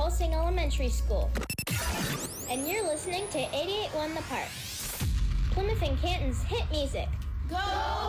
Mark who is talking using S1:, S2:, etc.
S1: Pulsing Elementary School. And you're listening to 88.1 The Park, Plymouth and Canton's hit music.
S2: Go!